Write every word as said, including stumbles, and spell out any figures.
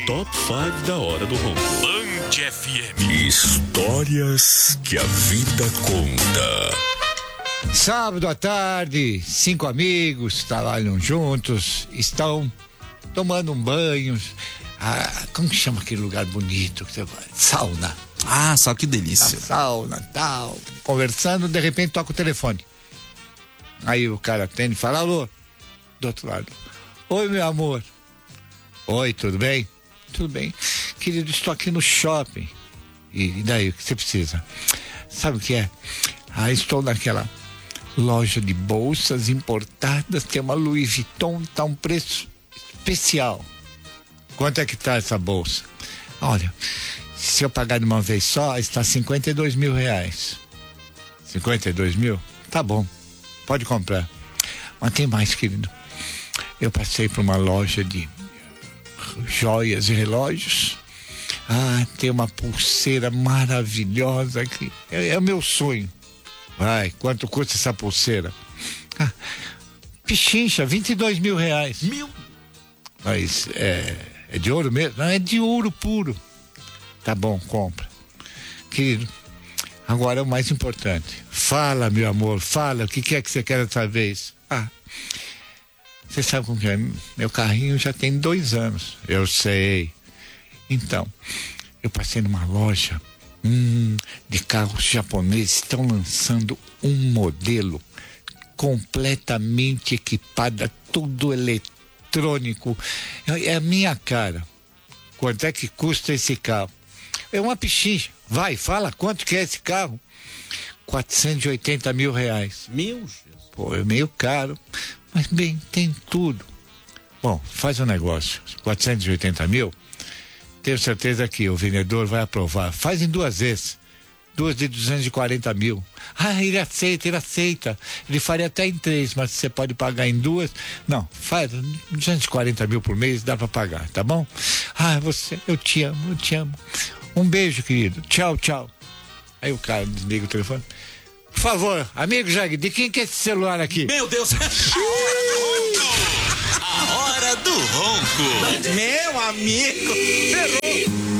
Top cinco da Hora do Ronco. Band F M. Histórias que a vida conta. Sábado à tarde, cinco amigos trabalham juntos, estão tomando um banho. Ah, como que chama aquele lugar bonito que você vai? Sauna. Ah, só que delícia. A sauna, tal. Conversando, de repente toca o telefone. Aí o cara atende e fala, alô, do outro lado. Oi, meu amor. Oi, tudo bem? Tudo bem. Querido, estou aqui no shopping. E, e daí, o que você precisa? Sabe o que é? Ah, estou naquela loja de bolsas importadas, tem uma Louis Vuitton, tá um preço especial. Quanto é que tá essa bolsa? Olha, se eu pagar de uma vez só, está cinquenta e dois mil reais. cinquenta e dois mil? Tá bom, pode comprar. Mas tem mais, querido. Eu passei por uma loja de joias e relógios. Ah, tem uma pulseira maravilhosa aqui. É, é o meu sonho. Vai, quanto custa essa pulseira? Ah, pichincha, vinte e dois mil reais. Mil? Mas é, é de ouro mesmo? Não, é de ouro puro. Tá bom, compra. Querido, agora é o mais importante. Fala, meu amor, fala, o que, que é que você quer dessa vez? Ah, você sabe como que é? Meu carrinho já tem dois anos. Eu sei. Então, eu passei numa loja hum, de carros japoneses, estão lançando um modelo completamente equipado, tudo eletrônico. É a minha cara. Quanto é que custa esse carro? É uma pichincha. Vai, fala, quanto que é esse carro? quatrocentos e oitenta mil reais. Mil? Pô, é meio caro. Mas, bem, tem tudo. Bom, faz um negócio. quatrocentos e oitenta mil, tenho certeza que o vendedor vai aprovar. Faz em duas vezes. Duas de duzentos e quarenta mil. Ah, ele aceita, ele aceita. Ele faria até em três, mas você pode pagar em duas. Não, faz duzentos e quarenta mil por mês, dá pra pagar, tá bom? Ah, você, eu te amo, eu te amo. Um beijo, querido. Tchau, tchau. Aí o cara desliga o telefone. Por favor, amigo Jag, de quem que é esse celular aqui? Meu Deus! A Hora do Ronco. Meu amigo! Ferrou!